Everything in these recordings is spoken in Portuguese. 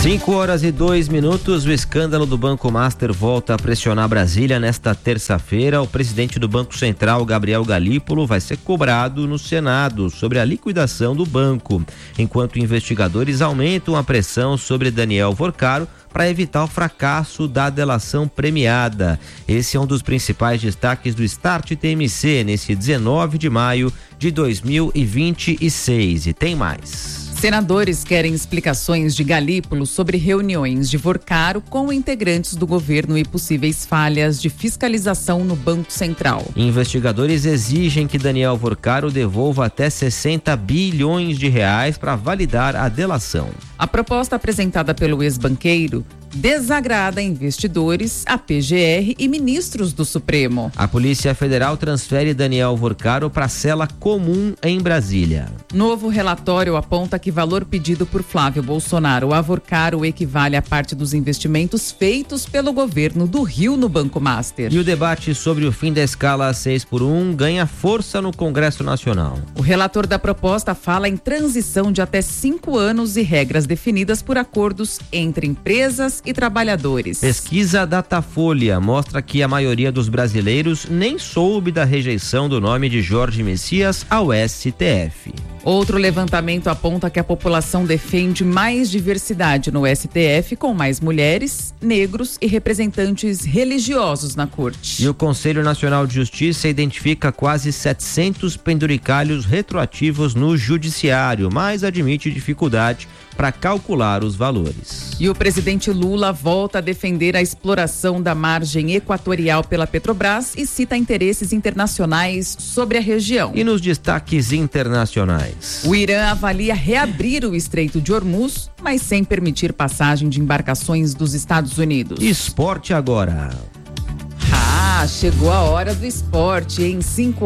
5h02. O escândalo do Banco Master volta a pressionar Brasília. Nesta terça-feira, o presidente do Banco Central, Gabriel Galípolo, vai ser cobrado no Senado sobre a liquidação do banco, enquanto investigadores aumentam a pressão sobre Daniel Vorcaro para evitar o fracasso da delação premiada. Esse é um dos principais destaques do Start TMC nesse 19 de maio de 2026. E tem mais. Senadores querem explicações de Galípolo sobre reuniões de Vorcaro com integrantes do governo e possíveis falhas de fiscalização no Banco Central. Investigadores exigem que Daniel Vorcaro devolva até 60 bilhões de reais para validar a delação. A proposta apresentada pelo ex-banqueiro desagrada investidores, a PGR e ministros do Supremo. A Polícia Federal transfere Daniel Vorcaro para a cela comum em Brasília. Novo relatório aponta que valor pedido por Flávio Bolsonaro a Vorcaro equivale a parte dos investimentos feitos pelo governo do Rio no Banco Master. E o debate sobre o fim da escala 6x1 ganha força no Congresso Nacional. O relator da proposta fala em transição de até 5 anos e regras definidas por acordos entre empresas e trabalhadores. Pesquisa Datafolha mostra que a maioria dos brasileiros nem soube da rejeição do nome de Jorge Messias ao STF. Outro levantamento aponta que a população defende mais diversidade no STF, com mais mulheres, negros e representantes religiosos na corte. E o Conselho Nacional de Justiça identifica quase 700 penduricalhos retroativos no judiciário, mas admite dificuldade para calcular os valores. E o presidente Lula volta a defender a exploração da margem equatorial pela Petrobras e cita interesses internacionais sobre a região. E nos destaques internacionais, o Irã avalia reabrir o Estreito de Hormuz, mas sem permitir passagem de embarcações dos Estados Unidos. Esporte agora. Chegou a hora do esporte. Em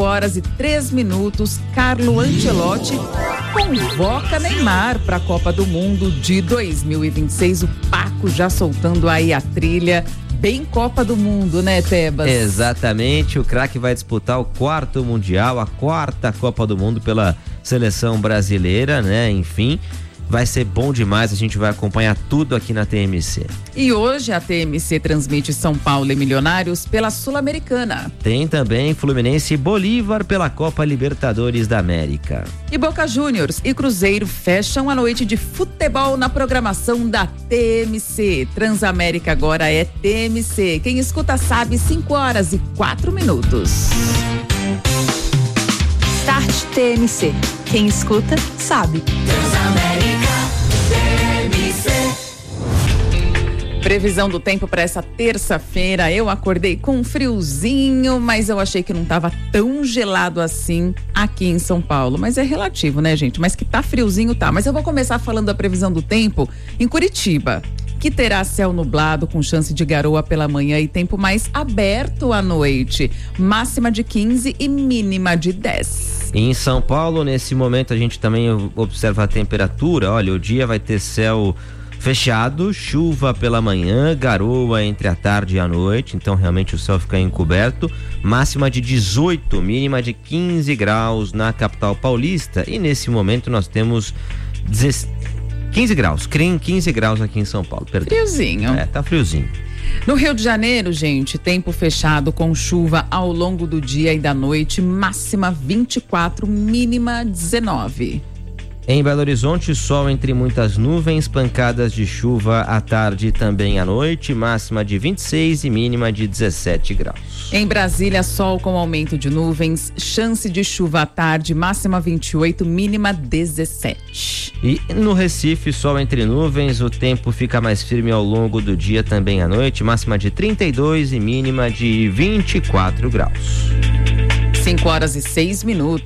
5h03, Carlo Ancelotti convoca Neymar para a Copa do Mundo de 2026. O Paco já soltando aí a trilha. Bem Copa do Mundo, né, Tebas? Exatamente, o craque vai disputar o 4º Mundial, a 4ª Copa do Mundo pela seleção brasileira, né? Enfim, vai ser bom demais, a gente vai acompanhar tudo aqui na TMC. E hoje a TMC transmite São Paulo e Milionários pela Sul-Americana. Tem também Fluminense e Bolívar pela Copa Libertadores da América. E Boca Juniors e Cruzeiro fecham a noite de futebol na programação da TMC. Transamérica agora é TMC. Quem escuta sabe, 5h04. Start TMC. Quem escuta sabe. Transamérica TMC. Previsão do tempo para essa terça-feira. Eu acordei com um friozinho, mas eu achei que não estava tão gelado assim aqui em São Paulo. Mas é relativo, né, gente? Mas que tá friozinho, tá. Mas eu vou começar falando da previsão do tempo em Curitiba, que terá céu nublado com chance de garoa pela manhã e tempo mais aberto à noite. Máxima de 15 e mínima de 10. E em São Paulo, nesse momento, a gente também observa a temperatura. Olha, o dia vai ter céu fechado, chuva pela manhã, garoa entre a tarde e a noite, então realmente o céu fica encoberto. Máxima de 18, mínima de 15 graus na capital paulista. E nesse momento nós temos 15 graus, 15 graus aqui em São Paulo, perdão. Friozinho. Tá friozinho. No Rio de Janeiro, gente, tempo fechado com chuva ao longo do dia e da noite, máxima 24, mínima 19. Em Belo Horizonte, sol entre muitas nuvens, pancadas de chuva à tarde e também à noite, máxima de 26 e mínima de 17 graus. Em Brasília, sol com aumento de nuvens, chance de chuva à tarde, máxima 28, mínima 17. E no Recife, sol entre nuvens, o tempo fica mais firme ao longo do dia também à noite, máxima de 32 e mínima de 24 graus. 5h06.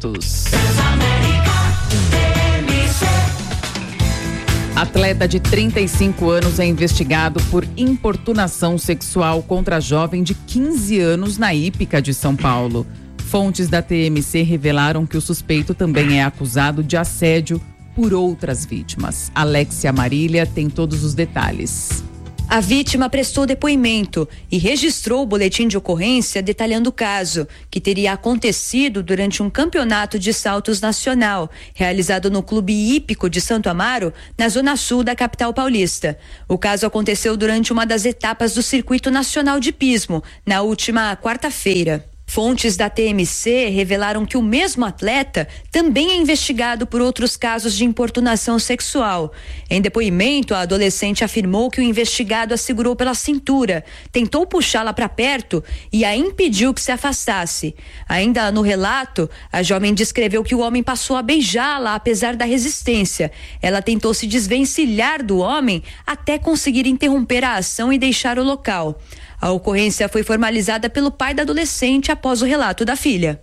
Atleta de 35 anos é investigado por importunação sexual contra jovem de 15 anos na Hípica de São Paulo. Fontes da TMC revelaram que o suspeito também é acusado de assédio por outras vítimas. Alexia Marília tem todos os detalhes. A vítima prestou depoimento e registrou o boletim de ocorrência detalhando o caso, que teria acontecido durante um campeonato de saltos nacional, realizado no Clube Hípico de Santo Amaro, na zona sul da capital paulista. O caso aconteceu durante uma das etapas do Circuito Nacional de Pismo, na última quarta-feira. Fontes da TMC revelaram que o mesmo atleta também é investigado por outros casos de importunação sexual. Em depoimento, a adolescente afirmou que o investigado a segurou pela cintura, tentou puxá-la para perto e a impediu que se afastasse. Ainda no relato, a jovem descreveu que o homem passou a beijá-la apesar da resistência. Ela tentou se desvencilhar do homem até conseguir interromper a ação e deixar o local. A ocorrência foi formalizada pelo pai da adolescente após o relato da filha.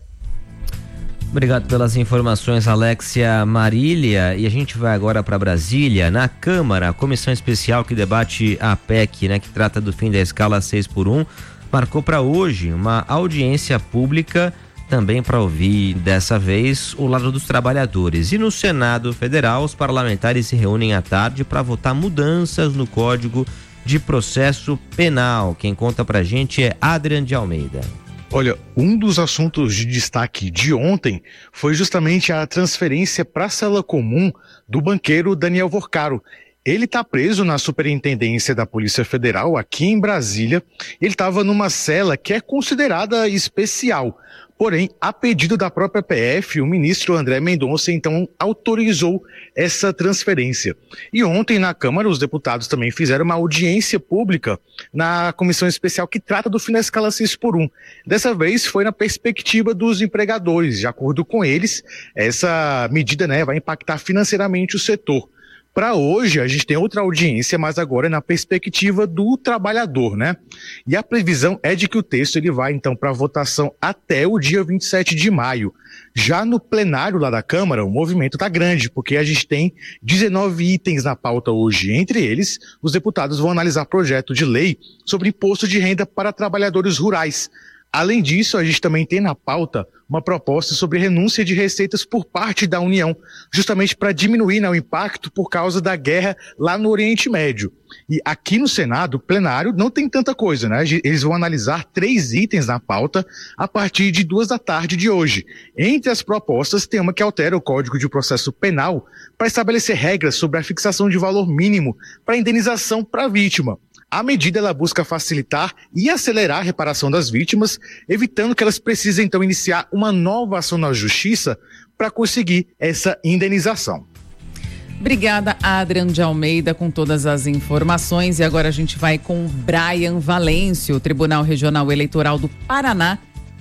Obrigado pelas informações, Alexia Marília. E a gente vai agora para Brasília. Na Câmara, a comissão especial que debate a PEC, que trata do fim da escala 6x1, marcou para hoje uma audiência pública também para ouvir, dessa vez, o lado dos trabalhadores. E no Senado Federal, os parlamentares se reúnem à tarde para votar mudanças no Código de Processo Penal. Quem conta pra gente é Adrian de Almeida. Olha, um dos assuntos de destaque de ontem foi justamente a transferência para a cela comum do banqueiro Daniel Vorcaro. Ele está preso na Superintendência da Polícia Federal, aqui em Brasília. Ele estava numa cela que é considerada especial. Porém, a pedido da própria PF, o ministro André Mendonça, então, autorizou essa transferência. E ontem, na Câmara, os deputados também fizeram uma audiência pública na comissão especial que trata do fim da escala 6x1. Dessa vez, foi na perspectiva dos empregadores. De acordo com eles, essa medida, vai impactar financeiramente o setor. Para hoje, a gente tem outra audiência, mas agora na perspectiva do trabalhador, E a previsão é de que o texto ele vai, então, para votação até o dia 27 de maio. Já no plenário lá da Câmara, o movimento está grande, porque a gente tem 19 itens na pauta hoje. Entre eles, os deputados vão analisar projeto de lei sobre imposto de renda para trabalhadores rurais. Além disso, a gente também tem na pauta uma proposta sobre renúncia de receitas por parte da União, justamente para diminuir o impacto por causa da guerra lá no Oriente Médio. E aqui no Senado, plenário, não tem tanta coisa, Eles vão analisar 3 itens na pauta a partir de 14h de hoje. Entre as propostas, tem uma que altera o Código de Processo Penal para estabelecer regras sobre a fixação de valor mínimo para indenização para a vítima. A medida ela busca facilitar e acelerar a reparação das vítimas, evitando que elas precisem então iniciar uma nova ação na justiça para conseguir essa indenização. Obrigada, Adrian de Almeida, com todas as informações. E agora a gente vai com Brian Valêncio. O Tribunal Regional Eleitoral do Paraná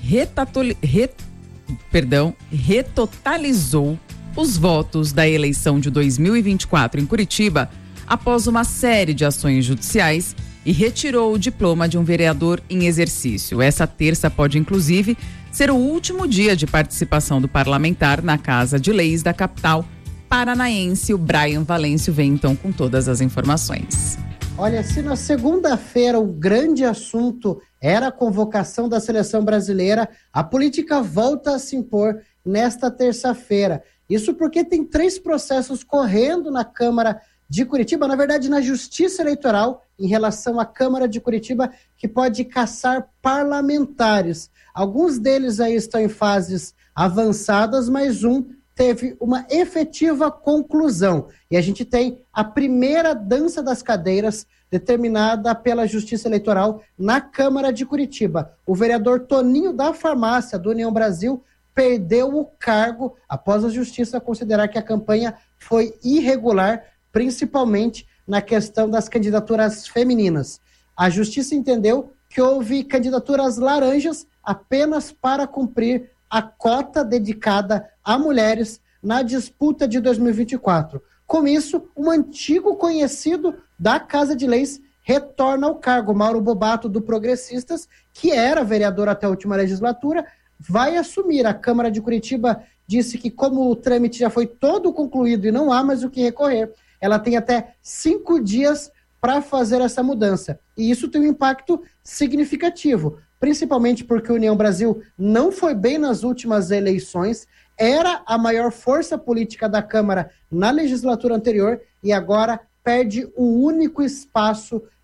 retotalizou os votos da eleição de 2024 em Curitiba após uma série de ações judiciais e retirou o diploma de um vereador em exercício. Essa terça pode, inclusive, ser o último dia de participação do parlamentar na Casa de Leis da capital paranaense. O Brian Valêncio vem, então, com todas as informações. Olha, se na segunda-feira o grande assunto era a convocação da seleção brasileira, a política volta a se impor nesta terça-feira. Isso porque tem 3 processos correndo na Câmara de Curitiba, na verdade na Justiça Eleitoral, em relação à Câmara de Curitiba, que pode caçar parlamentares. Alguns deles aí estão em fases avançadas, mas um teve uma efetiva conclusão. E a gente tem a primeira dança das cadeiras determinada pela Justiça Eleitoral na Câmara de Curitiba. O vereador Toninho da Farmácia, do União Brasil, perdeu o cargo após a Justiça considerar que a campanha foi irregular, principalmente na questão das candidaturas femininas. A Justiça entendeu que houve candidaturas laranjas apenas para cumprir a cota dedicada a mulheres na disputa de 2024. Com isso, um antigo conhecido da Casa de Leis retorna ao cargo. Mauro Bobato, do Progressistas, que era vereador até a última legislatura, vai assumir. A Câmara de Curitiba disse que, como o trâmite já foi todo concluído e não há mais o que recorrer, ela tem até 5 dias para fazer essa mudança. E isso tem um impacto significativo, principalmente porque a União Brasil não foi bem nas últimas eleições, era a maior força política da Câmara na legislatura anterior e agora perde o único espaço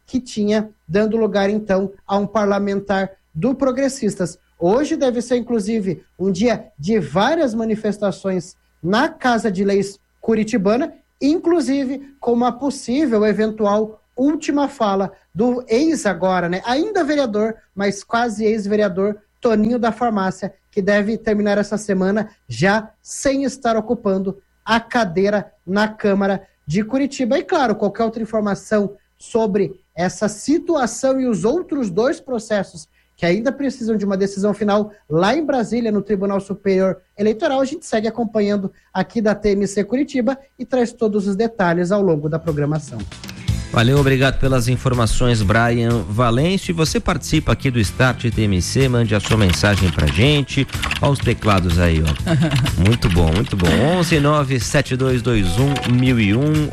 que tinha, dando lugar então a um parlamentar do Progressistas. Hoje deve ser inclusive um dia de várias manifestações na Casa de Leis curitibana, inclusive com uma possível, eventual última fala do agora, né? Ainda vereador, mas quase ex-vereador, Toninho da Farmácia, que deve terminar essa semana já sem estar ocupando a cadeira na Câmara de Curitiba. E claro, qualquer outra informação sobre essa situação e os outros 2 processos que ainda precisam de uma decisão final lá em Brasília, no Tribunal Superior Eleitoral, a gente segue acompanhando aqui da TMC Curitiba e traz todos os detalhes ao longo da programação. Valeu, obrigado pelas informações, Brian Valente. Você participa aqui do Start TMC, mande a sua mensagem pra gente. Olha os teclados aí, ó. Muito bom, muito bom. 119-7221-1001,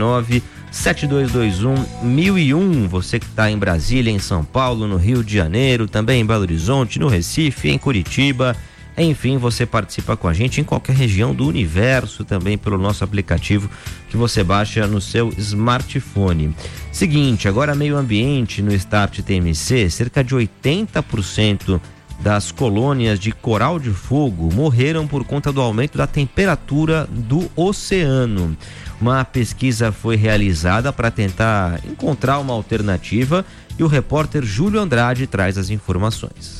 119-7221-1001. Você que está em Brasília, em São Paulo, no Rio de Janeiro, também em Belo Horizonte, no Recife, em Curitiba. Enfim, você participa com a gente em qualquer região do universo, também pelo nosso aplicativo que você baixa no seu smartphone. Seguinte, agora meio ambiente no Start TMC, cerca de 80% das colônias de coral de fogo morreram por conta do aumento da temperatura do oceano. Uma pesquisa foi realizada para tentar encontrar uma alternativa e o repórter Júlio Andrade traz as informações.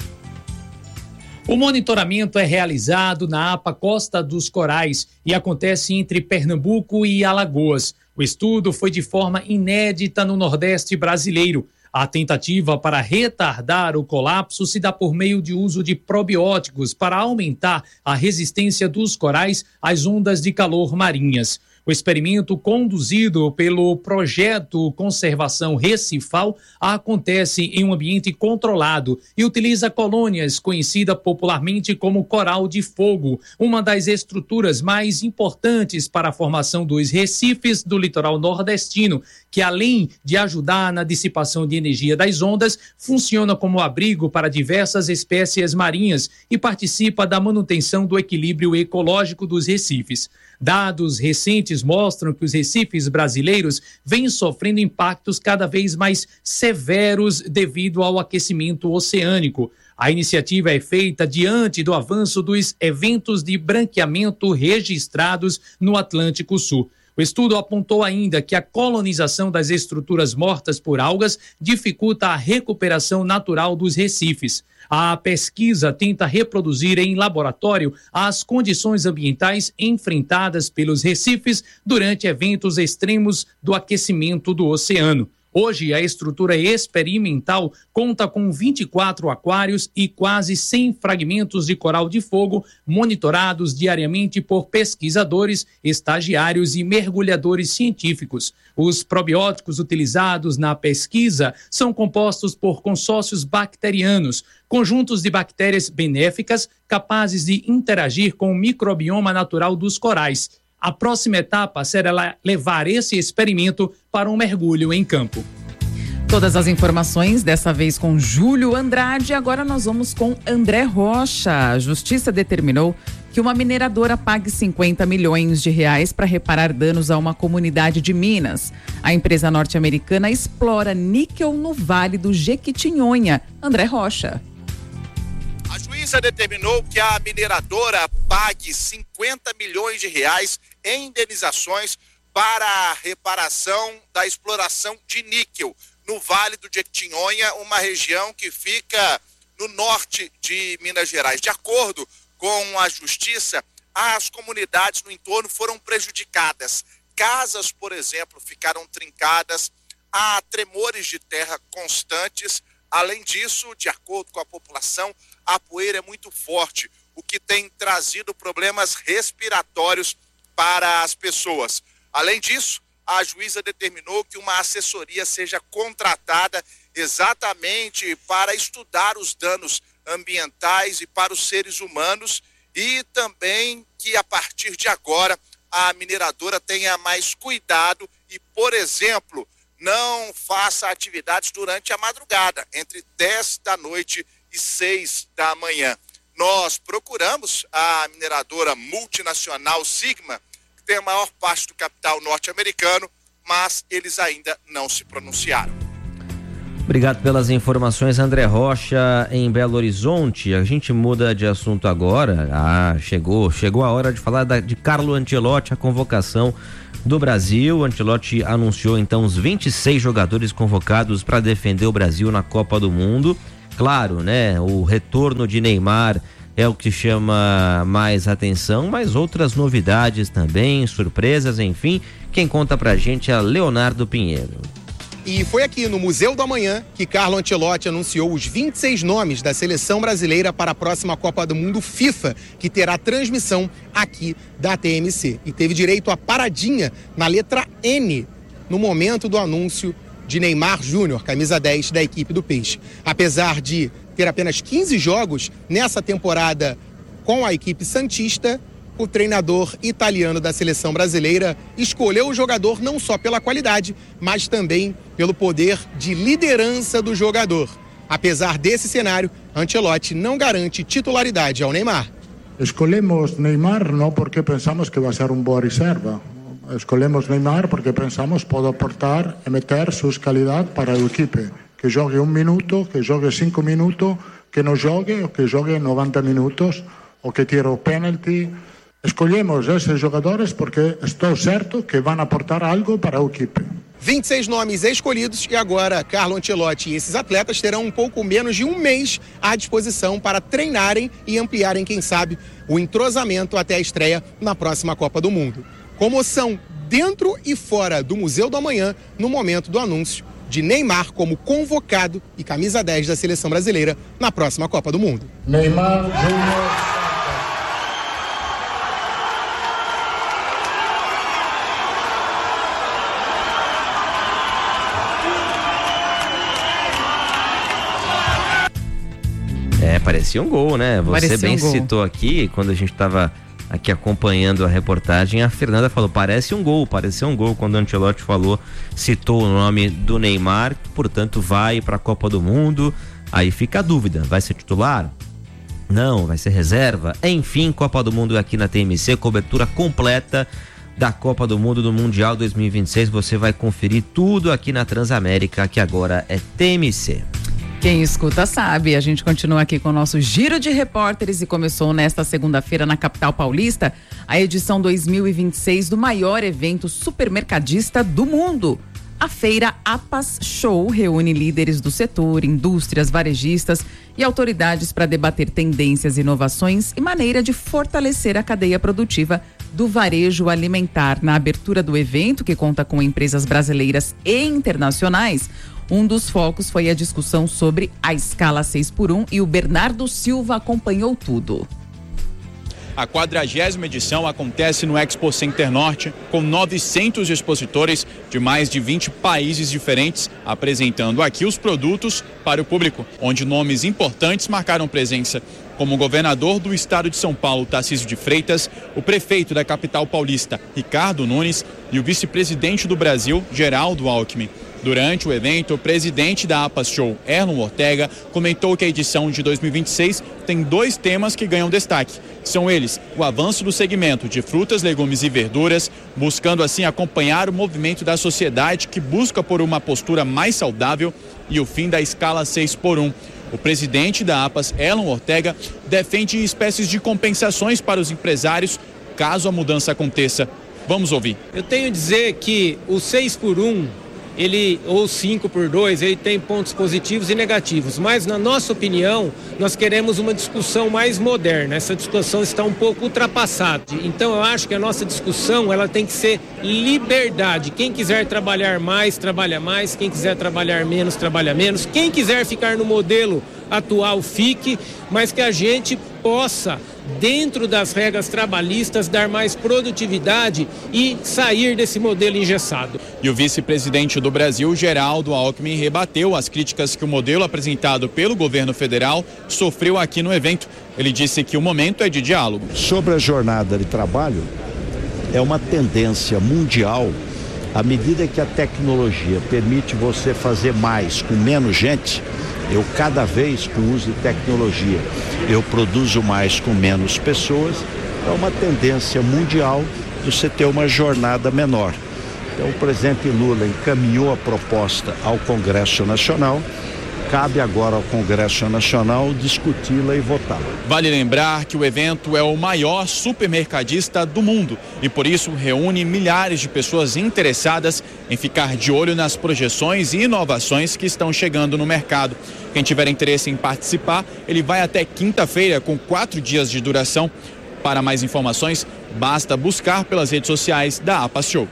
O monitoramento é realizado na APA Costa dos Corais e acontece entre Pernambuco e Alagoas. O estudo foi de forma inédita no Nordeste brasileiro. A tentativa para retardar o colapso se dá por meio de uso de probióticos para aumentar a resistência dos corais às ondas de calor marinhas. O experimento, conduzido pelo Projeto Conservação Recifal, acontece em um ambiente controlado e utiliza colônias conhecida popularmente como coral de fogo, uma das estruturas mais importantes para a formação dos recifes do litoral nordestino, que além de ajudar na dissipação de energia das ondas, funciona como abrigo para diversas espécies marinhas e participa da manutenção do equilíbrio ecológico dos recifes. Dados recentes mostram que os recifes brasileiros vêm sofrendo impactos cada vez mais severos devido ao aquecimento oceânico. A iniciativa é feita diante do avanço dos eventos de branqueamento registrados no Atlântico Sul. O estudo apontou ainda que a colonização das estruturas mortas por algas dificulta a recuperação natural dos recifes. A pesquisa tenta reproduzir em laboratório as condições ambientais enfrentadas pelos recifes durante eventos extremos do aquecimento do oceano. Hoje, a estrutura experimental conta com 24 aquários e quase 100 fragmentos de coral de fogo monitorados diariamente por pesquisadores, estagiários e mergulhadores científicos. Os probióticos utilizados na pesquisa são compostos por consórcios bacterianos, conjuntos de bactérias benéficas capazes de interagir com o microbioma natural dos corais. A próxima etapa será levar esse experimento para um mergulho em campo. Todas as informações, dessa vez com Júlio Andrade. Agora nós vamos com André Rocha. A Justiça determinou que uma mineradora pague 50 milhões de reais para reparar danos a uma comunidade de Minas. A empresa norte-americana explora níquel no Vale do Jequitinhonha. André Rocha. A juíza determinou que a mineradora pague 50 milhões de reais em indenizações para a reparação da exploração de níquel no Vale do Jequitinhonha, uma região que fica no norte de Minas Gerais. De acordo com a justiça, as comunidades no entorno foram prejudicadas. Casas, por exemplo, ficaram trincadas, há tremores de terra constantes. Além disso, de acordo com a população, a poeira é muito forte, o que tem trazido problemas respiratórios para as pessoas. Além disso, a juíza determinou que uma assessoria seja contratada exatamente para estudar os danos ambientais e para os seres humanos e também que a partir de agora a mineradora tenha mais cuidado e, por exemplo, não faça atividades durante a madrugada, entre 10 da noite e 6 da manhã. Nós procuramos a mineradora multinacional Sigma, que tem a maior parte do capital norte-americano, mas eles ainda não se pronunciaram. Obrigado pelas informações, André Rocha, em Belo Horizonte. A gente muda de assunto agora. Chegou a hora de falar de Carlo Ancelotti, a convocação do Brasil. O Ancelotti anunciou então os 26 jogadores convocados para defender o Brasil na Copa do Mundo. Claro, né? O retorno de Neymar é o que chama mais atenção, mas outras novidades também, surpresas, enfim. Quem conta pra gente é Leonardo Pinheiro. E foi aqui no Museu do Amanhã que Carlo Ancelotti anunciou os 26 nomes da seleção brasileira para a próxima Copa do Mundo FIFA, que terá transmissão aqui da TMC. E teve direito a paradinha na letra N no momento do anúncio de Neymar Júnior, camisa 10 da equipe do Peixe. Apesar de ter apenas 15 jogos nessa temporada com a equipe santista, o treinador italiano da seleção brasileira escolheu o jogador não só pela qualidade, mas também pelo poder de liderança do jogador. Apesar desse cenário, Ancelotti não garante titularidade ao Neymar. Escolhemos Neymar não porque pensamos que vai ser boa reserva. Escolhemos Neymar porque pensamos que pode aportar e meter suas qualidades para a equipe. Que jogue 1 minuto, que jogue 5 minutos, que não jogue, ou que jogue 90 minutos, ou que tire o pênalti. Escolhemos esses jogadores porque estou certo que vão aportar algo para a equipe. 26 nomes escolhidos e agora Carlo Ancelotti e esses atletas terão um pouco menos de um mês à disposição para treinarem e ampliarem, quem sabe, o entrosamento até a estreia na próxima Copa do Mundo. Comoção dentro e fora do Museu do Amanhã no momento do anúncio de Neymar como convocado e camisa 10 da seleção brasileira na próxima Copa do Mundo. Neymar Júnior. Parecia um gol, né? Você bem citou aqui, quando a gente estava aqui acompanhando a reportagem, a Fernanda falou, pareceu um gol, quando o Ancelotti citou o nome do Neymar, portanto vai para a Copa do Mundo. Aí fica a dúvida, vai ser titular? Não, vai ser reserva? Enfim, Copa do Mundo aqui na TMC, cobertura completa da Copa do Mundo do Mundial 2026, você vai conferir tudo aqui na Transamérica, que agora é TMC. Quem escuta sabe, a gente continua aqui com o nosso Giro de Repórteres e começou nesta segunda-feira na capital paulista a edição 2026 do maior evento supermercadista do mundo. A feira APAS Show reúne líderes do setor, indústrias, varejistas e autoridades para debater tendências, inovações e maneira de fortalecer a cadeia produtiva do varejo alimentar. Na abertura do evento, que conta com empresas brasileiras e internacionais, um dos focos foi a discussão sobre a escala 6x1 e o Bernardo Silva acompanhou tudo. A 40ª edição acontece no Expo Center Norte, com 900 expositores de mais de 20 países diferentes, apresentando aqui os produtos para o público, onde nomes importantes marcaram presença, como o governador do estado de São Paulo, Tarcísio de Freitas, o prefeito da capital paulista, Ricardo Nunes, e o vice-presidente do Brasil, Geraldo Alckmin. Durante o evento, o presidente da APAS Show, Erlon Ortega, comentou que a edição de 2026 tem 2 temas que ganham destaque. São eles o avanço do segmento de frutas, legumes e verduras, buscando assim acompanhar o movimento da sociedade que busca por uma postura mais saudável, e o fim da escala 6x1. O presidente da APAS, Erlon Ortega, defende espécies de compensações para os empresários caso a mudança aconteça. Vamos ouvir. Eu tenho a dizer que o 6x1, ou 5x2, ele tem pontos positivos e negativos, mas na nossa opinião, nós queremos uma discussão mais moderna. Essa discussão está um pouco ultrapassada. Então eu acho que a nossa discussão, ela tem que ser liberdade. Quem quiser trabalhar mais, trabalha mais. Quem quiser trabalhar menos, trabalha menos. Quem quiser ficar no modelo atual, fique, mas que a gente possa, dentro das regras trabalhistas, dar mais produtividade e sair desse modelo engessado. E o vice-presidente do Brasil, Geraldo Alckmin, rebateu as críticas que o modelo apresentado pelo governo federal sofreu aqui no evento. Ele disse que o momento é de diálogo. Sobre a jornada de trabalho, é uma tendência mundial, à medida que a tecnologia permite você fazer mais com menos gente. Eu, cada vez, com o uso de tecnologia, eu produzo mais com menos pessoas. É uma tendência mundial de você ter uma jornada menor. Então o presidente Lula encaminhou a proposta ao Congresso Nacional. Cabe agora ao Congresso Nacional discuti-la e votá-la. Vale lembrar que o evento é o maior supermercadista do mundo e por isso reúne milhares de pessoas interessadas em ficar de olho nas projeções e inovações que estão chegando no mercado. Quem tiver interesse em participar, ele vai até quinta-feira com 4 dias de duração. Para mais informações, basta buscar pelas redes sociais da APA Show.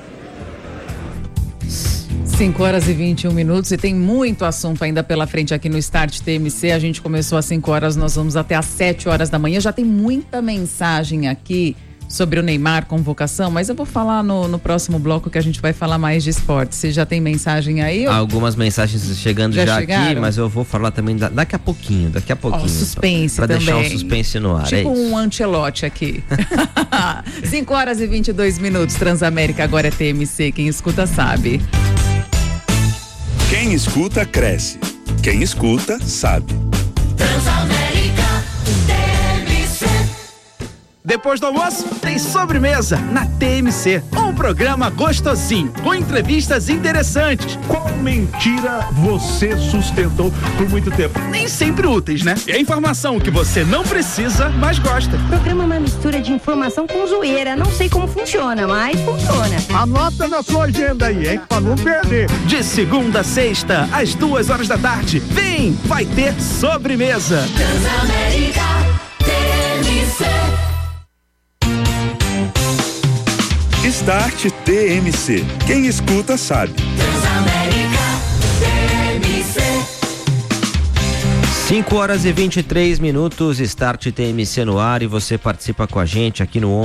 5h21 e tem muito assunto ainda pela frente aqui no Start TMC. A gente começou às 5 horas, nós vamos até às 7 horas da manhã. Já tem muita mensagem aqui sobre o Neymar, convocação, mas eu vou falar no próximo bloco que a gente vai falar mais de esporte. Você já tem mensagem aí? Algumas mensagens chegando já aqui, mas eu vou falar também daqui a pouquinho. Suspense pra também. Deixar o suspense no ar. Tipo um Ancelotti aqui. 5h22, Transamérica agora é TMC, quem escuta sabe. Quem escuta, cresce. Quem escuta, sabe. Transamérica TMC. Depois do almoço, tem sobremesa na TMC. Um programa gostosinho, com entrevistas interessantes. Qual mentira você sustentou por muito tempo? Nem sempre úteis, né? É informação que você não precisa, mas gosta. O programa é uma mistura de informação com zoeira. Não sei como funciona, mas funciona. Anota na sua agenda aí, hein? Pra não perder. De segunda a sexta, às 2h da tarde. Vem, vai ter sobremesa. Transamérica TMC. Start TMC. Quem escuta sabe. Transamérica TMC. 5h23, Start TMC no ar e você participa com a gente aqui no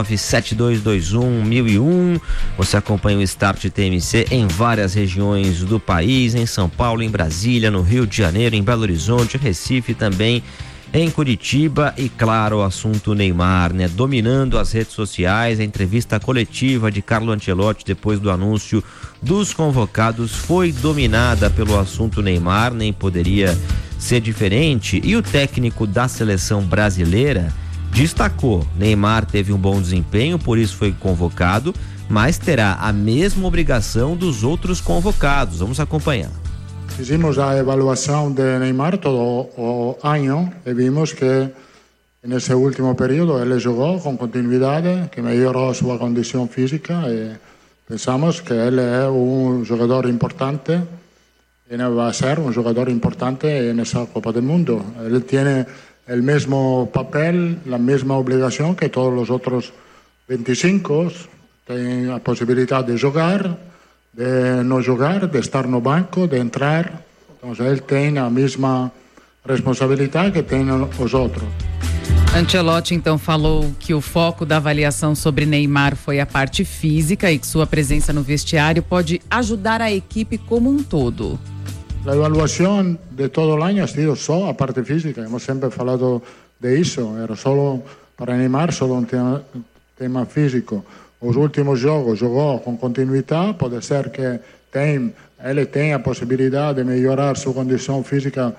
11972211001. Você acompanha o Start TMC em várias regiões do país, em São Paulo, em Brasília, no Rio de Janeiro, em Belo Horizonte, Recife também, em Curitiba e, claro, o assunto Neymar, né? Dominando as redes sociais, a entrevista coletiva de Carlo Ancelotti depois do anúncio dos convocados foi dominada pelo assunto Neymar, nem poderia ser diferente. E o técnico da seleção brasileira destacou: Neymar teve um bom desempenho, por isso foi convocado, mas terá a mesma obrigação dos outros convocados. Vamos acompanhar. Hicimos la evaluación de Neymar todo el año y vimos que en ese último periodo él jugó con continuidad, que mejoró su condición física y pensamos que él es un jugador importante y va a ser un jugador importante en esa Copa del Mundo. Él tiene el mismo papel, la misma obligación que todos los otros 25, tienen la posibilidad de jugar, de no jogar, de estar no banco, de entrar. Então ele tem a mesma responsabilidade que tem os outros. Ancelotti então falou que o foco da avaliação sobre Neymar foi a parte física e que sua presença no vestiário pode ajudar a equipe como um todo. A avaliação de todo o ano ha sido só a parte física. Hemos sempre falado de isso. Era só para Neymar, só um tema físico. Os últimos jogos jogou com continuidade, pode ser que ele tenha a possibilidade de melhorar sua condição física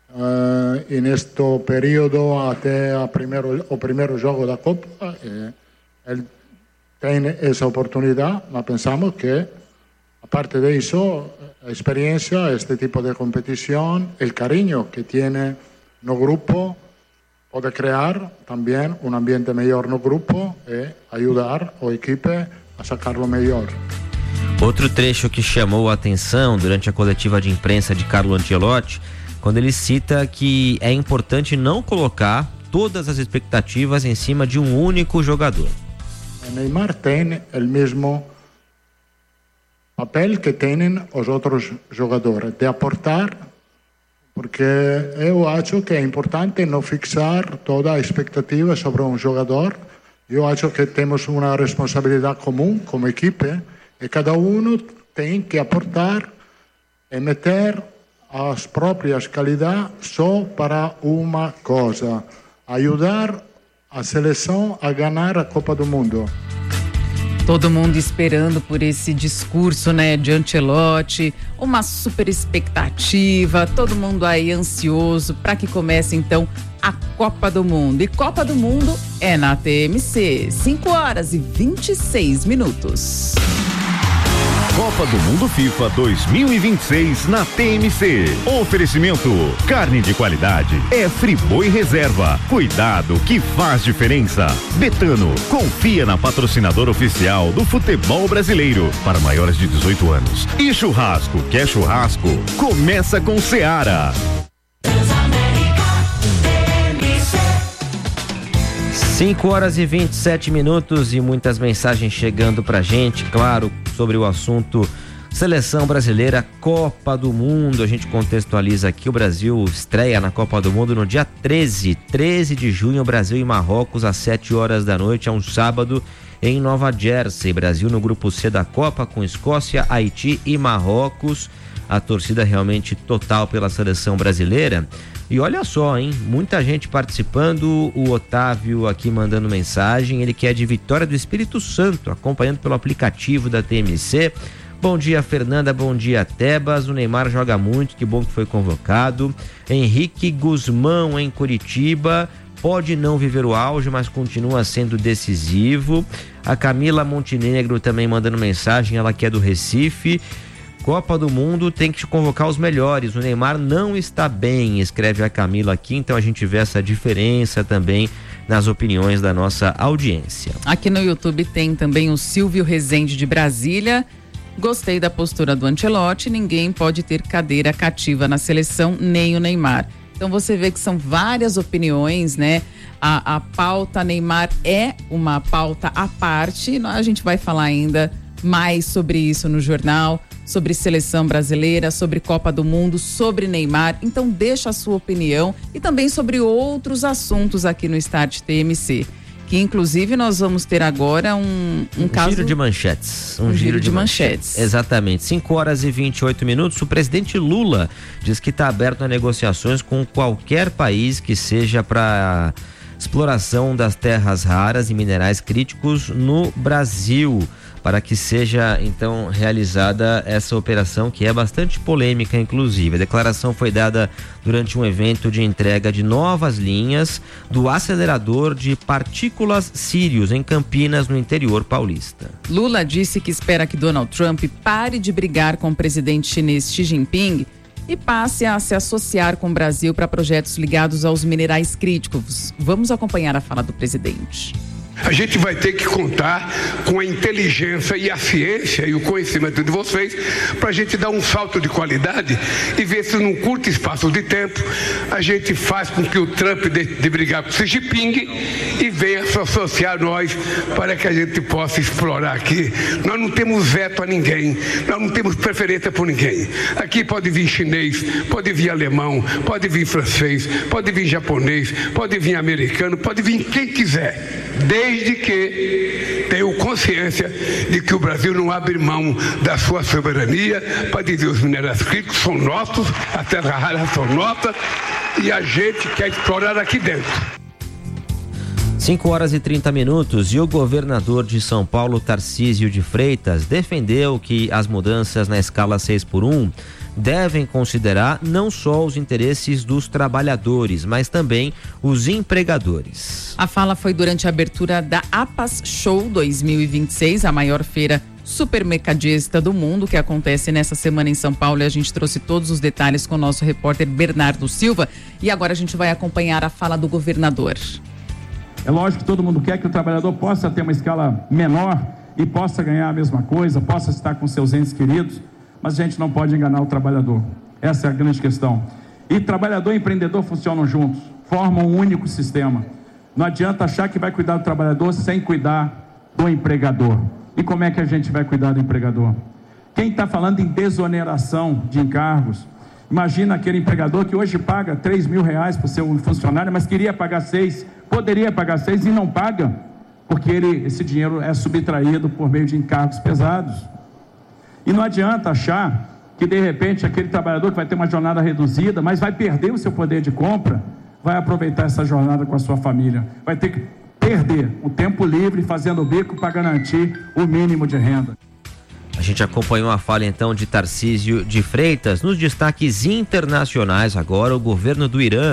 neste período até o primeiro jogo da Copa. Ele tem essa oportunidade, mas pensamos que, a parte disso, a experiência, este tipo de competição, o carinho que tem no grupo, pode criar também um ambiente melhor no grupo e ajudar a equipe a sacar o melhor. Outro trecho que chamou a atenção durante a coletiva de imprensa de Carlo Ancelotti, quando ele cita que é importante não colocar todas as expectativas em cima de um único jogador. Neymar tem o mesmo papel que têm os outros jogadores, de aportar. Porque eu acho que é importante não fixar toda a expectativa sobre um jogador. Eu acho que temos uma responsabilidade comum como equipe e cada um tem que aportar e meter as próprias qualidades só para uma coisa: ajudar a seleção a ganhar a Copa do Mundo. Todo mundo esperando por esse discurso, né, de Ancelotti, uma super expectativa, todo mundo aí ansioso para que comece então a Copa do Mundo. E Copa do Mundo é na TMC, 5h26. Copa do Mundo FIFA 2026 na TMC. Oferecimento: carne de qualidade é Friboi Reserva. Cuidado que faz diferença. Betano, confia na patrocinadora oficial do futebol brasileiro para maiores de 18 anos. E churrasco, quer churrasco? Começa com Seara. 5h27 e muitas mensagens chegando pra gente, claro, sobre o assunto Seleção Brasileira, Copa do Mundo. A gente contextualiza aqui, o Brasil estreia na Copa do Mundo no dia 13 de junho, Brasil e Marrocos às 7h da noite, é um sábado em Nova Jersey. Brasil no grupo C da Copa com Escócia, Haiti e Marrocos. A torcida realmente total pela seleção brasileira. E olha só, hein? Muita gente participando. O Otávio aqui mandando mensagem. Ele que é de Vitória do Espírito Santo, acompanhando pelo aplicativo da TMC. Bom dia, Fernanda. Bom dia, Tebas. O Neymar joga muito, que bom que foi convocado. Henrique Guzmão, em Curitiba. Pode não viver o auge, mas continua sendo decisivo. A Camila Montenegro também mandando mensagem. Ela que é do Recife. Copa do Mundo tem que convocar os melhores. O Neymar não está bem, escreve a Camila aqui. Então a gente vê essa diferença também nas opiniões da nossa audiência. Aqui no YouTube tem também o Silvio Rezende de Brasília. Gostei da postura do Ancelotti. Ninguém pode ter cadeira cativa na seleção, nem o Neymar. Então você vê que são várias opiniões, né? A pauta Neymar é uma pauta à parte. A gente vai falar ainda mais sobre isso no jornal, sobre seleção brasileira, sobre Copa do Mundo, sobre Neymar. Então deixa a sua opinião e também sobre outros assuntos aqui no Start TMC, que inclusive nós vamos ter agora um caso... Giro de manchetes. Um giro de manchetes. Exatamente. 5h28. O presidente Lula diz que está aberto a negociações com qualquer país que seja para exploração das terras raras e minerais críticos no Brasil, para que seja então realizada essa operação, que é bastante polêmica inclusive. A declaração foi dada durante um evento de entrega de novas linhas do acelerador de partículas Sirius em Campinas, no interior paulista. Lula disse que espera que Donald Trump pare de brigar com o presidente chinês Xi Jinping e passe a se associar com o Brasil para projetos ligados aos minerais críticos. Vamos acompanhar a fala do presidente. A gente vai ter que contar com a inteligência e a ciência e o conhecimento de vocês para a gente dar um salto de qualidade e ver se num curto espaço de tempo a gente faz com que o Trump de brigar com o Xi Jinping e venha se associar a nós para que a gente possa explorar aqui. Nós não temos veto a ninguém, nós não temos preferência por ninguém. Aqui pode vir chinês, pode vir alemão, pode vir francês, pode vir japonês, pode vir americano, pode vir quem quiser, desde que tenham consciência de que o Brasil não abre mão da sua soberania para dizer os minerais críticos são nossos, a terra rara são nossas e a gente quer explorar aqui dentro. 5h30 e o governador de São Paulo, Tarcísio de Freitas, defendeu que as mudanças na escala 6x1 devem considerar não só os interesses dos trabalhadores, mas também os empregadores. A fala foi durante a abertura da APAS Show 2026, a maior feira supermercadista do mundo, que acontece nessa semana em São Paulo, e a gente trouxe todos os detalhes com o nosso repórter Bernardo Silva. E agora a gente vai acompanhar a fala do governador. É lógico que todo mundo quer que o trabalhador possa ter uma escala menor e possa ganhar a mesma coisa, possa estar com seus entes queridos, mas a gente não pode enganar o trabalhador. Essa é a grande questão. E trabalhador e empreendedor funcionam juntos, formam um único sistema. Não adianta achar que vai cuidar do trabalhador sem cuidar do empregador. E como é que a gente vai cuidar do empregador? Quem está falando em desoneração de encargos, imagina aquele empregador que hoje paga R$3.000 para o seu funcionário, mas queria pagar 6, poderia pagar 6 e não paga, porque esse dinheiro é subtraído por meio de encargos pesados. E não adianta achar que de repente aquele trabalhador que vai ter uma jornada reduzida, mas vai perder o seu poder de compra, vai aproveitar essa jornada com a sua família, vai ter que perder o tempo livre fazendo o bico para garantir o mínimo de renda. A gente acompanhou a fala então de Tarcísio de Freitas. Nos destaques internacionais agora, o governo do Irã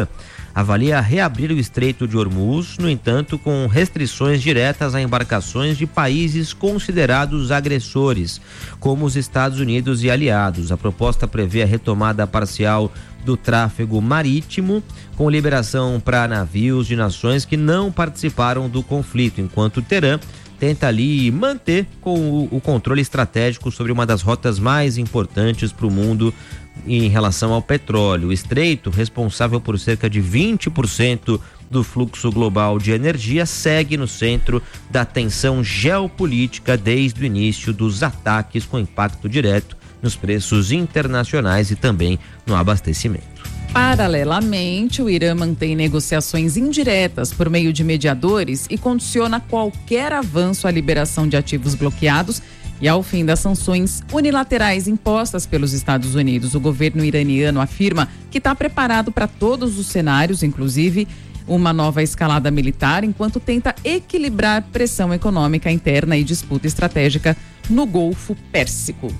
avalia reabrir o Estreito de Hormuz, no entanto, com restrições diretas a embarcações de países considerados agressores, como os Estados Unidos e aliados. A proposta prevê a retomada parcial do tráfego marítimo, com liberação para navios de nações que não participaram do conflito, enquanto Teherã tenta ali manter com o controle estratégico sobre uma das rotas mais importantes para o mundo em relação ao petróleo. O estreito, responsável por cerca de 20% do fluxo global de energia, segue no centro da tensão geopolítica desde o início dos ataques, com impacto direto nos preços internacionais e também no abastecimento. Paralelamente, o Irã mantém negociações indiretas por meio de mediadores e condiciona qualquer avanço à liberação de ativos bloqueados e ao fim das sanções unilaterais impostas pelos Estados Unidos. O governo iraniano afirma que está preparado para todos os cenários, inclusive uma nova escalada militar, enquanto tenta equilibrar pressão econômica interna e disputa estratégica no Golfo Pérsico.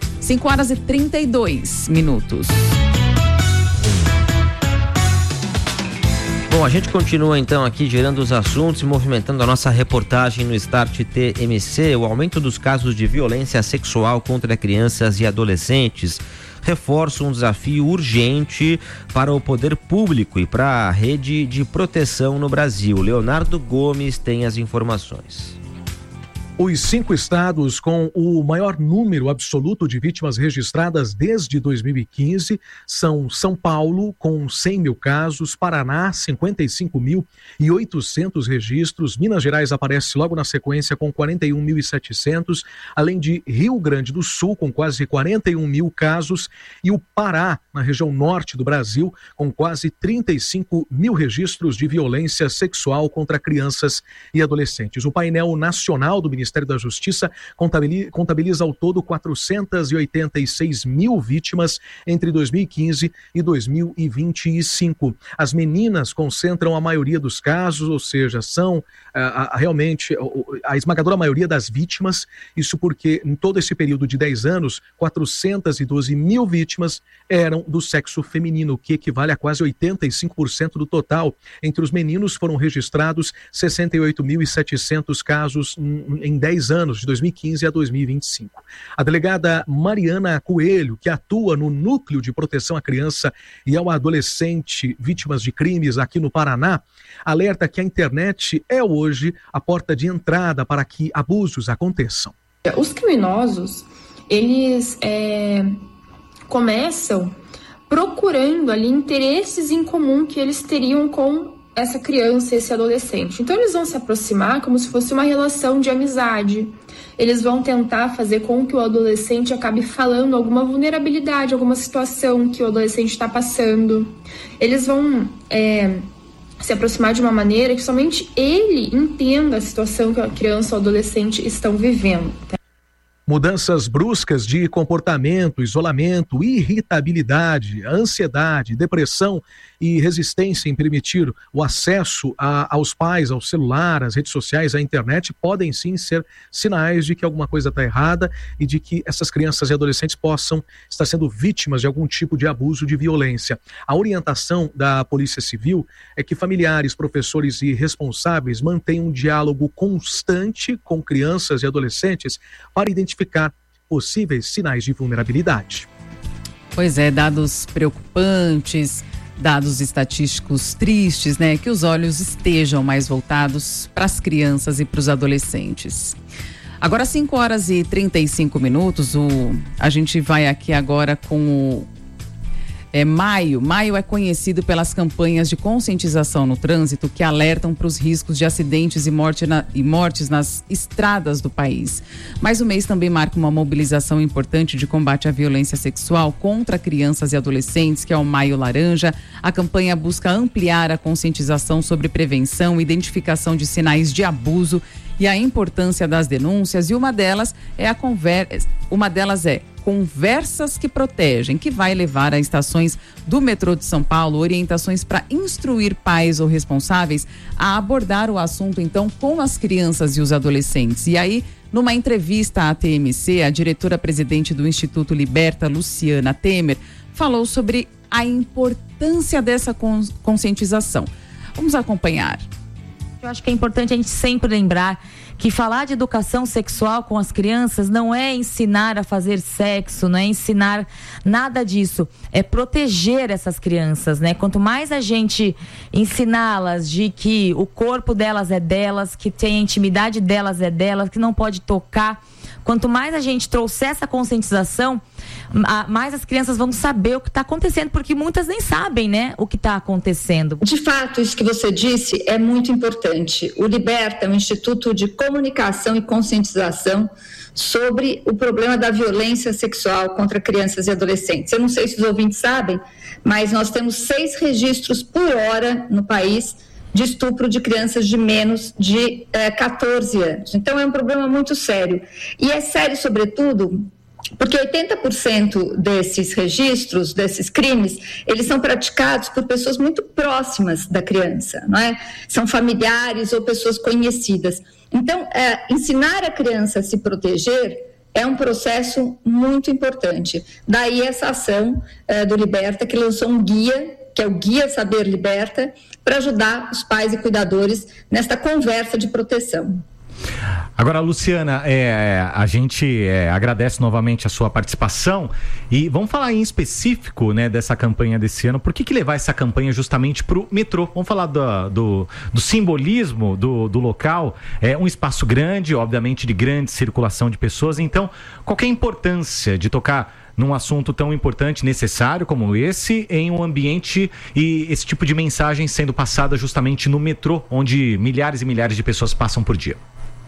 5h32. Bom, a gente continua então aqui girando os assuntos e movimentando a nossa reportagem no Start TMC. O aumento dos casos de violência sexual contra crianças e adolescentes reforça um desafio urgente para o poder público e para a rede de proteção no Brasil. Leonardo Gomes tem as informações. Os 5 estados com o maior número absoluto de vítimas registradas desde 2015 são São Paulo, com 100 mil casos, Paraná, 55.800 registros, Minas Gerais aparece logo na sequência com 41.700, além de Rio Grande do Sul, com quase 41 mil casos, e o Pará, na região norte do Brasil, com quase 35 mil registros de violência sexual contra crianças e adolescentes. O painel nacional do Ministério da Justiça contabiliza ao todo 486 mil vítimas entre 2015 e 2025. As meninas concentram a maioria dos casos, ou seja, são realmente a esmagadora maioria das vítimas, isso porque em todo esse período de 10 anos, 412 mil vítimas eram do sexo feminino, o que equivale a quase 85% do total. Entre os meninos foram registrados 68.700 casos em 10 anos, de 2015 a 2025. A delegada Mariana Coelho, que atua no Núcleo de Proteção à Criança e ao Adolescente vítimas de crimes aqui no Paraná, alerta que a internet é hoje a porta de entrada para que abusos aconteçam. Os criminosos, eles começam procurando ali interesses em comum que eles teriam com essa criança, esse adolescente. Então eles vão se aproximar como se fosse uma relação de amizade. Eles vão tentar fazer com que o adolescente acabe falando alguma vulnerabilidade, alguma situação que o adolescente está passando. Eles vão se aproximar de uma maneira que somente ele entenda a situação que a criança ou adolescente estão vivendo. Mudanças bruscas de comportamento, isolamento, irritabilidade, ansiedade, depressão e resistência em permitir o acesso aos pais, ao celular, às redes sociais, à internet, podem sim ser sinais de que alguma coisa está errada e de que essas crianças e adolescentes possam estar sendo vítimas de algum tipo de abuso, de violência. A orientação da Polícia Civil é que familiares, professores e responsáveis mantenham um diálogo constante com crianças e adolescentes para identificar possíveis sinais de vulnerabilidade. Pois é, dados preocupantes, dados estatísticos tristes, né? Que os olhos estejam mais voltados para as crianças e para os adolescentes. Agora 5h35, a gente vai aqui agora com o Maio. Maio é conhecido pelas campanhas de conscientização no trânsito que alertam para os riscos de acidentes e mortes nas estradas do país. Mas o mês também marca uma mobilização importante de combate à violência sexual contra crianças e adolescentes, que é o Maio Laranja. A campanha busca ampliar a conscientização sobre prevenção, identificação de sinais de abuso e a importância das denúncias, e uma delas é Conversas que Protegem, que vai levar a estações do metrô de São Paulo orientações para instruir pais ou responsáveis a abordar o assunto, então, com as crianças e os adolescentes. E aí, numa entrevista à TMC, a diretora-presidente do Instituto Liberta, Luciana Temer, falou sobre a importância dessa conscientização. Vamos acompanhar. Eu acho que é importante a gente sempre lembrar que falar de educação sexual com as crianças não é ensinar a fazer sexo, não é ensinar nada disso, é proteger essas crianças, né? Quanto mais a gente ensiná-las de que o corpo delas é delas, que tem a intimidade delas é delas, que não pode tocar, quanto mais a gente trouxer essa conscientização, mais as crianças vão saber o que está acontecendo, porque muitas nem sabem, né, o que está acontecendo. De fato, isso que você disse é muito importante. O Liberta é um instituto de comunicação e conscientização sobre o problema da violência sexual contra crianças e adolescentes. Eu não sei se os ouvintes sabem, mas nós temos 6 registros por hora no país de estupro de crianças de menos de 14 anos. Então é um problema muito sério. E é sério, sobretudo, porque 80% desses registros, desses crimes, eles são praticados por pessoas muito próximas da criança, não é? São familiares ou pessoas conhecidas. Então, ensinar a criança a se proteger é um processo muito importante. Daí essa ação do Liberta, que lançou um guia, que é o Guia Saber Liberta, para ajudar os pais e cuidadores nesta conversa de proteção. Agora, Luciana, a gente agradece novamente a sua participação e vamos falar em específico, né, dessa campanha desse ano. Por que levar essa campanha justamente para o metrô? Vamos falar do simbolismo do local. É um espaço grande, obviamente de grande circulação de pessoas. Então, qual que é a importância de tocar num assunto tão importante, necessário como esse, em um ambiente e esse tipo de mensagem sendo passada justamente no metrô, onde milhares e milhares de pessoas passam por dia?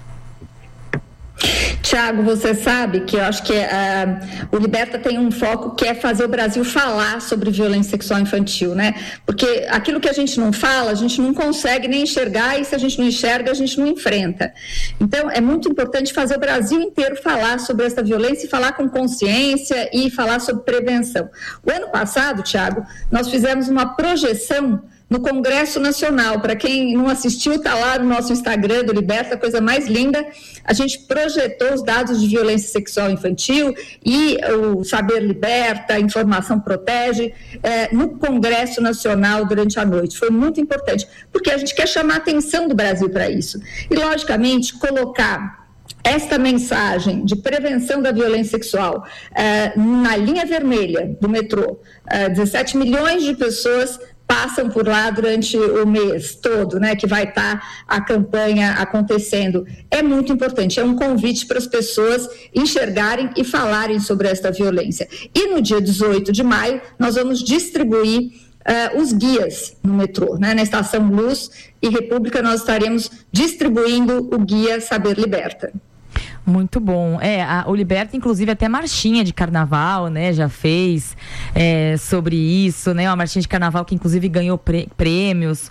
Tiago, você sabe que eu acho que o Liberta tem um foco que é fazer o Brasil falar sobre violência sexual infantil, né? Porque aquilo que a gente não fala, a gente não consegue nem enxergar, e se a gente não enxerga, a gente não enfrenta. Então, é muito importante fazer o Brasil inteiro falar sobre essa violência e falar com consciência e falar sobre prevenção. O ano passado, Tiago, nós fizemos uma projeção no Congresso Nacional. Para quem não assistiu, está lá no nosso Instagram do Liberta, coisa mais linda. A gente projetou os dados de violência sexual infantil e o Saber Liberta, a Informação Protege, no Congresso Nacional durante a noite. Foi muito importante, porque a gente quer chamar a atenção do Brasil para isso. E, logicamente, colocar esta mensagem de prevenção da violência sexual na linha vermelha do metrô. 17 milhões de pessoas passam por lá durante o mês todo, né, que vai estar a campanha acontecendo. É muito importante, é um convite para as pessoas enxergarem e falarem sobre esta violência. E no dia 18 de maio, nós vamos distribuir os guias no metrô, né, na Estação Luz e República, nós estaremos distribuindo o Guia Saber Liberta. Muito bom. O Liberta, inclusive, até marchinha de carnaval, né? Já fez sobre isso, né? Uma marchinha de carnaval que, inclusive, ganhou prêmios.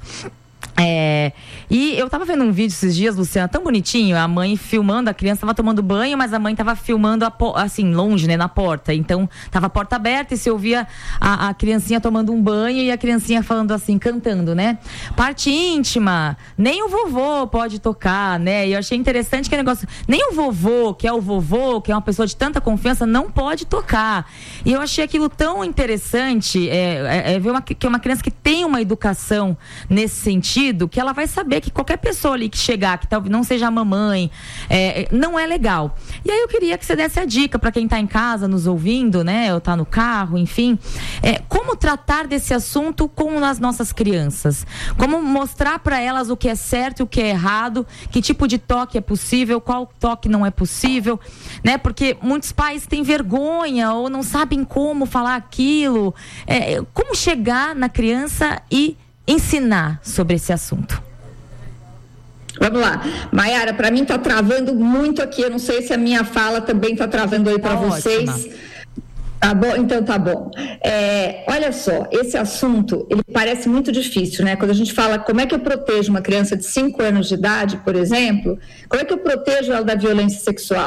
E eu tava vendo um vídeo esses dias, Luciana, tão bonitinho, a mãe filmando, a criança tava tomando banho, mas a mãe tava filmando assim, longe, né, na porta. Então, tava a porta aberta e se ouvia a criancinha tomando um banho e a criancinha falando assim, cantando, né? Parte íntima, nem o vovô pode tocar, né? E eu achei interessante que o negócio, nem o vovô, que é uma pessoa de tanta confiança, não pode tocar. E eu achei aquilo tão interessante, ver que é uma criança que tem uma educação nesse sentido, que ela vai saber que qualquer pessoa ali que chegar, que talvez não seja a mamãe, não é legal. E aí eu queria que você desse a dica para quem está em casa nos ouvindo, né, ou está no carro, enfim, como tratar desse assunto com as nossas crianças, como mostrar para elas o que é certo e o que é errado, que tipo de toque é possível, qual toque não é possível, né, porque muitos pais têm vergonha ou não sabem como falar aquilo, como chegar na criança e ensinar sobre esse assunto. Vamos lá. Mayara, para mim está travando muito aqui, eu não sei se a minha fala também está travando aí para vocês. Ótima. Tá bom? Então tá bom. Olha só, esse assunto, ele parece muito difícil, né? Quando a gente fala como é que eu protejo uma criança de 5 anos de idade, por exemplo, como é que eu protejo ela da violência sexual?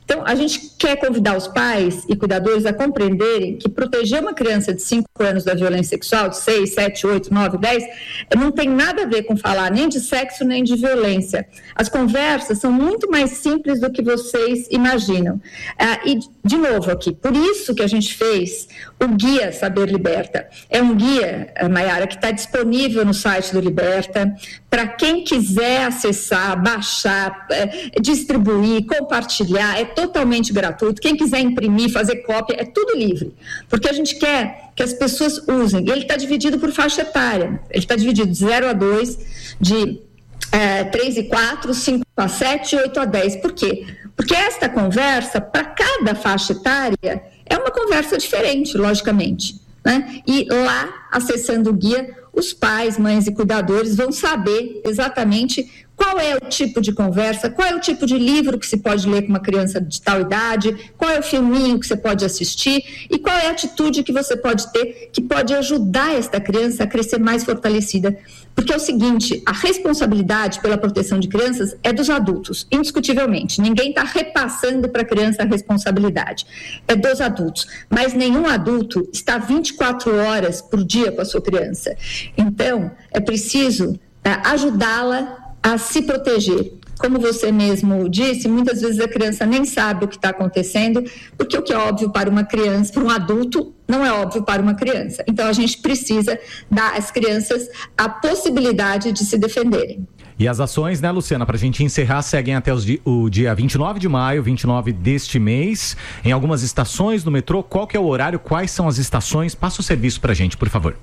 Então, a gente quer convidar os pais e cuidadores a compreenderem que proteger uma criança de 5 anos da violência sexual, de 6, 7, 8, 9, 10, não tem nada a ver com falar nem de sexo nem de violência. As conversas são muito mais simples do que vocês imaginam. E, de novo aqui, por isso que a gente fez o Guia Saber Liberta. É um guia, Mayara, que está disponível no site do Liberta, para quem quiser acessar, baixar, distribuir, compartilhar, é totalmente gratuito. Quem quiser imprimir, fazer cópia, é tudo livre, porque a gente quer que as pessoas usem. E ele está dividido por faixa etária, ele está dividido de 0 a 2, de 3 e 4, 5 a 7 e 8 a 10. Por quê? Porque esta conversa, para cada faixa etária, é uma conversa diferente, logicamente, né? E lá, acessando o guia, os pais, mães e cuidadores vão saber exatamente qual é o tipo de conversa, qual é o tipo de livro que se pode ler com uma criança de tal idade, qual é o filminho que você pode assistir e qual é a atitude que você pode ter que pode ajudar esta criança a crescer mais fortalecida. Porque é o seguinte, a responsabilidade pela proteção de crianças é dos adultos, indiscutivelmente. Ninguém está repassando para a criança a responsabilidade. É dos adultos. Mas nenhum adulto está 24 horas por dia com a sua criança. Então, é preciso ajudá-la a se proteger. Como você mesmo disse, muitas vezes a criança nem sabe o que está acontecendo, porque o que é óbvio para uma criança, para um adulto, não é óbvio para uma criança. Então, a gente precisa dar às crianças a possibilidade de se defenderem. E as ações, né, Luciana, para a gente encerrar, seguem até o dia 29 de maio, 29 deste mês, em algumas estações do metrô. Qual que é o horário? Quais são as estações? Passa o serviço para a gente, por favor.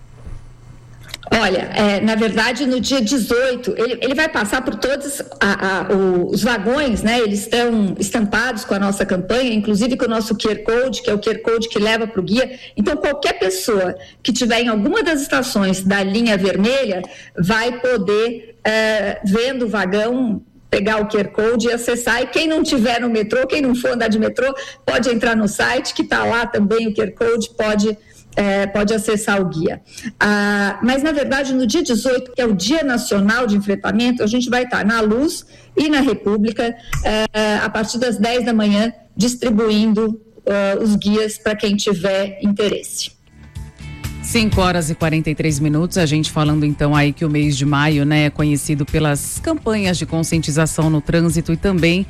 Olha, na verdade, no dia 18, ele vai passar por todos os vagões, né? Eles estão estampados com a nossa campanha, inclusive com o nosso QR Code, que é o QR Code que leva para o guia. Então, qualquer pessoa que estiver em alguma das estações da linha vermelha vai poder, vendo o vagão, pegar o QR Code e acessar. E quem não estiver no metrô, quem não for andar de metrô, pode entrar no site, que está lá também o QR Code, pode acessar o guia. Mas, na verdade, no dia 18, que é o Dia Nacional de Enfrentamento, a gente vai estar na Luz e na República, a partir das 10 da manhã, distribuindo os guias para quem tiver interesse. 5 horas e 43 minutos, a gente falando então aí que o mês de maio, né, é conhecido pelas campanhas de conscientização no trânsito e também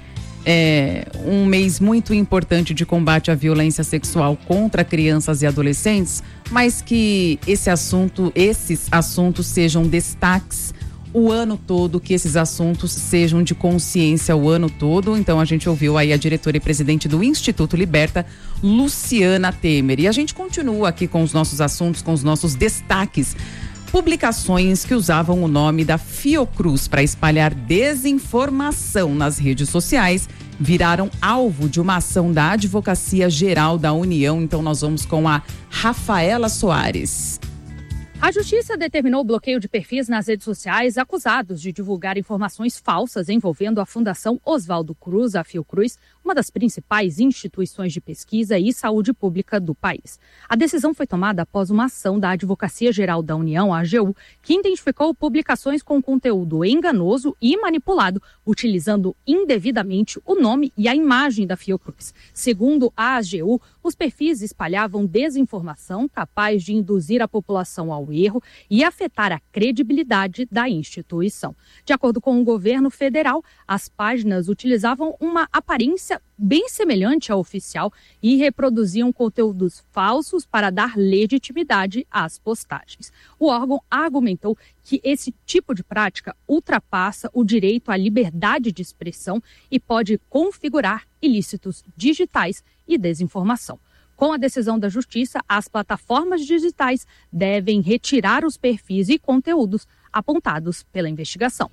um mês muito importante de combate à violência sexual contra crianças e adolescentes, mas que esses assuntos sejam destaques o ano todo, que esses assuntos sejam de consciência o ano todo. Então a gente ouviu aí a diretora e presidente do Instituto Liberta, Luciana Temer. E a gente continua aqui com os nossos assuntos, com os nossos destaques. Publicações que usavam o nome da Fiocruz para espalhar desinformação nas redes sociais viraram alvo de uma ação da Advocacia Geral da União. Então nós vamos com a Rafaela Soares. A Justiça determinou o bloqueio de perfis nas redes sociais acusados de divulgar informações falsas envolvendo a Fundação Oswaldo Cruz, a Fiocruz, uma das principais instituições de pesquisa e saúde pública do país. A decisão foi tomada após uma ação da Advocacia Geral da União, a AGU, que identificou publicações com conteúdo enganoso e manipulado, utilizando indevidamente o nome e a imagem da Fiocruz. Segundo a AGU, os perfis espalhavam desinformação capaz de induzir a população ao erro e afetar a credibilidade da instituição. De acordo com o governo federal, as páginas utilizavam uma aparência bem semelhante à oficial e reproduziam conteúdos falsos para dar legitimidade às postagens. O órgão argumentou que esse tipo de prática ultrapassa o direito à liberdade de expressão e pode configurar ilícitos digitais e desinformação. Com a decisão da Justiça, as plataformas digitais devem retirar os perfis e conteúdos apontados pela investigação.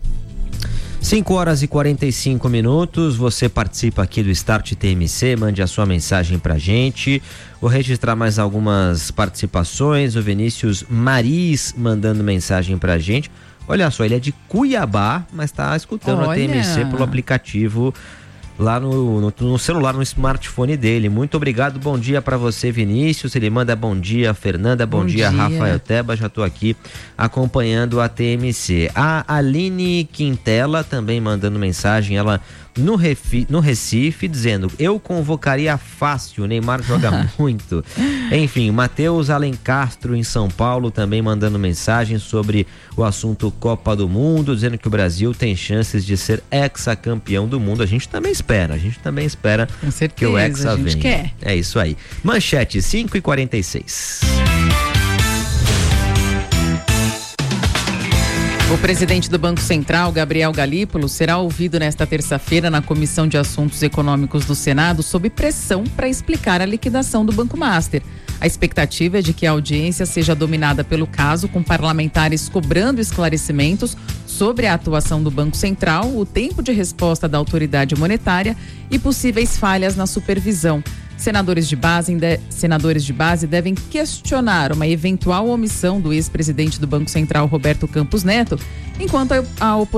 5 horas e 45 minutos, você participa aqui do Start TMC, mande a sua mensagem pra gente. Vou registrar mais algumas participações, o Vinícius Maris mandando mensagem pra gente. Olha só, ele é de Cuiabá, mas tá escutando a TMC pelo aplicativo lá no celular, no smartphone dele. Muito obrigado, bom dia para você, Vinícius. Ele manda bom dia, Fernanda, bom dia, Rafael Teba, já tô aqui acompanhando a TMC. A Aline Quintela também mandando mensagem, ela no Recife, dizendo: eu convocaria fácil, o Neymar joga muito. Enfim, Matheus Alencastro em São Paulo também mandando mensagem sobre o assunto Copa do Mundo, dizendo que o Brasil tem chances de ser hexacampeão do mundo. A gente também espera com certeza, que o hexa a gente venha. quer. É isso aí. Manchete 5h46. O presidente do Banco Central, Gabriel Galípolo, será ouvido nesta terça-feira na Comissão de Assuntos Econômicos do Senado sob pressão para explicar a liquidação do Banco Master. A expectativa é de que a audiência seja dominada pelo caso, com parlamentares cobrando esclarecimentos sobre a atuação do Banco Central, o tempo de resposta da autoridade monetária e possíveis falhas na supervisão. Senadores de base devem questionar uma eventual omissão do ex-presidente do Banco Central, Roberto Campos Neto, enquanto a oposição